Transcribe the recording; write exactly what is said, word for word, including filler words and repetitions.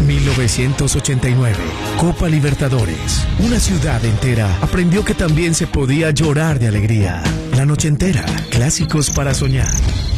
mil novecientos ochenta y nueve, Copa Libertadores. Una ciudad entera aprendió que también se podía llorar de alegría. La noche entera, clásicos para soñar.